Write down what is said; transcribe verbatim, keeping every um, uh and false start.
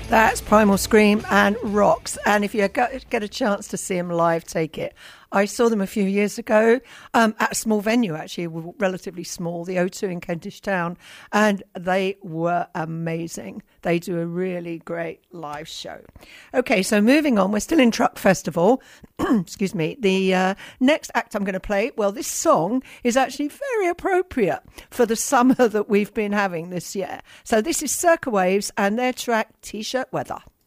That's Primal Scream and Rocks. And if you get a chance to see them live, take it. I saw them a few years ago um, at a small venue, actually, relatively small, the O two in Kentish Town, and they were amazing. They do a really great live show. Okay, so moving on, we're still in Truck Festival. Excuse me. The uh, next act I'm going to play, well, this song is actually very appropriate for the summer that we've been having this year. So this is Circa Waves and their track T-Shirt Weather.